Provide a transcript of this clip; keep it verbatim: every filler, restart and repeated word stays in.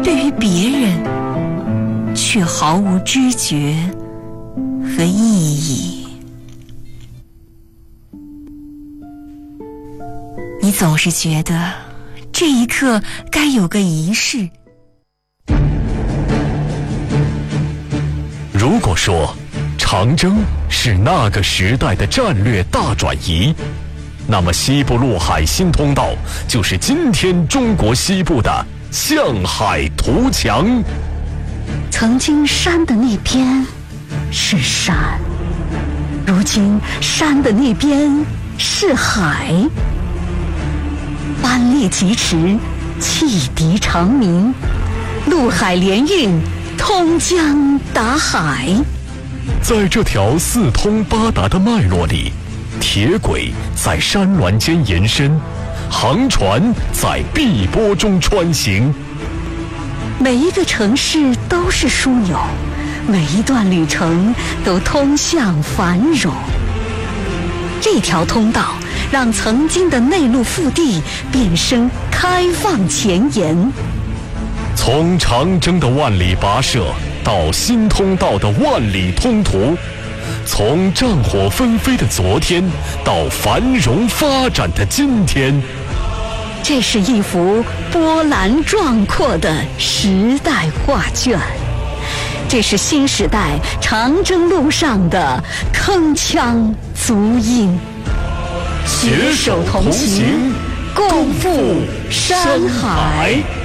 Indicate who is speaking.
Speaker 1: 对于别人却毫无知觉和意义。你总是觉得这一刻该有个仪式。
Speaker 2: 如果说长征是那个时代的战略大转移，那么西部陆海新通道就是今天中国西部的向海图强。
Speaker 3: 曾经山的那边是山，如今山的那边是海。班列疾驰，汽笛长鸣，陆海联运，通江达海。
Speaker 2: 在这条四通八达的脉络里，铁轨在山峦间延伸，航船在碧波中穿行。
Speaker 3: 每一个城市都是枢纽，每一段旅程都通向繁荣。这条通道让曾经的内陆腹地变身开放前沿。
Speaker 2: 从长征的万里跋涉到新通道的万里通途，从战火纷飞的昨天到繁荣发展的今天，
Speaker 3: 这是一幅波澜壮阔的时代画卷，这是新时代长征路上的铿锵足音。
Speaker 2: 携手同行，共赴山海。